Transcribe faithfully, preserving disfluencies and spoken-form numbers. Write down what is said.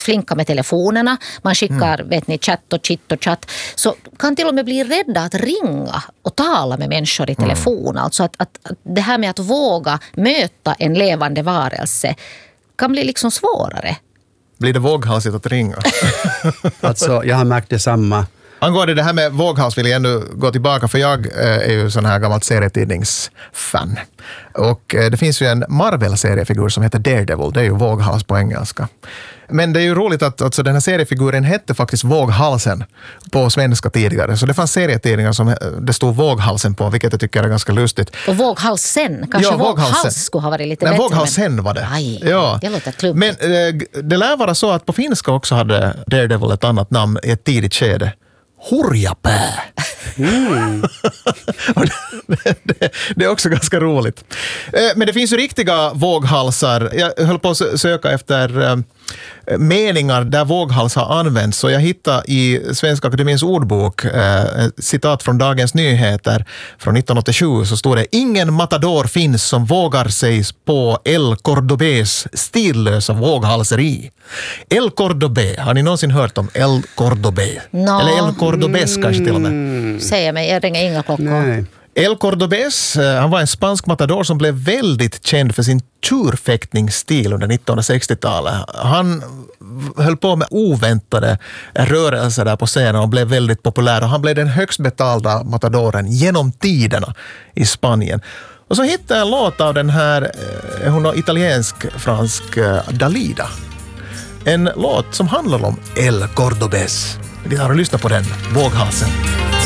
flinka med telefonerna. Man skickar, mm. vet ni, chatt och chit och chatt. Så kan till och med bli rädda att ringa och tala med människor i telefon. Mm. Alltså att, att, att det här med att våga möta en levande varelse kan bli liksom svårare. Blir det våghalsigt att ringa? Alltså, jag har märkt detsamma. Angående det här med våghals vill jag ändå gå tillbaka, för jag är ju sån här gammalt serietidningsfan. Och det finns ju en Marvel-seriefigur som heter Daredevil, det är ju våghals på engelska. Men det är ju roligt att alltså, den här seriefiguren hette faktiskt Våghalsen på svenska tidigare. Så det fanns serietidningar som det stod Våghalsen på, vilket jag tycker är ganska lustigt. Och Våghalsen, kanske ja, Våghals skulle ha varit lite Nej, bättre. Våghalsen men... var det. Aj, ja. Det låter klumpigt. Men eh, det lär vara så att på finska också hade Daredevil ett annat namn i ett tidigt skede. Hurjapää. Mm. det, det, det är också ganska roligt. Men det finns ju riktiga våghalsar. Jag höll på att söka efter meningar där våghals har använts. Så jag hittade i Svenska Akademiens ordbok ett citat från Dagens Nyheter från nittonhundraåttiosju. Så står det: ingen matador finns som vågar sig på El Cordobés stillösa våghalseri. El Cordobé, har ni någonsin hört om El Cordobé? No. Eller El Cordobés mm. kanske till och med. Säger mig, jag ringer inga klockor. Nej. El Cordobés, han var en spansk matador som blev väldigt känd för sin tjurfäktningsstil under nittonhundrasextiotalet. Han höll på med oväntade rörelser där på scenen och blev väldigt populär. Och han blev den högst betalda matadoren genom tiderna i Spanien. Och så hittade jag en låt av den här, hon är italiensk-fransk Dalida. En låt som handlar om El Cordobés. Vi har att lyssna på den, Våghalsen.